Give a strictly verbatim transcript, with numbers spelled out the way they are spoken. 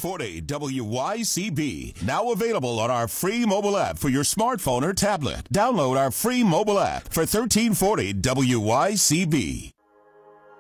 forty W Y C B. Now available on our free mobile app for your smartphone or tablet. Download our free mobile app for thirteen forty W Y C B.